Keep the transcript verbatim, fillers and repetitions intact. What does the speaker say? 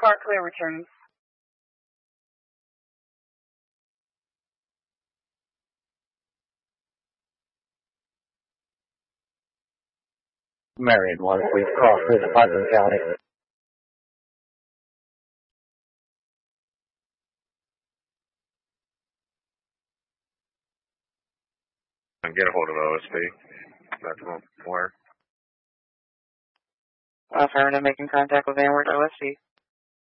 Car clear returns. Marion one, please call through to Putnam County. And get a hold of O S P. That won't work. Affirmative, making contact with Vanward O S P.